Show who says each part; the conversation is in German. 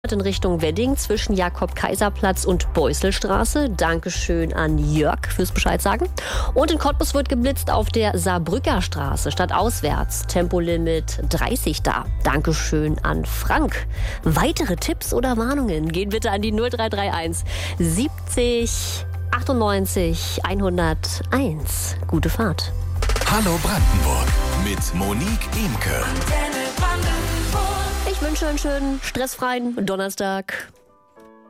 Speaker 1: in Richtung Wedding zwischen Jakob-Kaiser-Platz und Beuselstraße. Dankeschön an Jörg fürs Bescheid sagen. Und in Cottbus wird geblitzt auf der Saarbrücker Straße, stadtauswärts. Tempolimit 30 da. Dankeschön an Frank. Weitere Tipps oder Warnungen gehen bitte an die 0331 70 98 101. Gute Fahrt.
Speaker 2: Hallo Brandenburg mit Monique Imke.
Speaker 1: Ich wünsche einen schönen, stressfreien Donnerstag.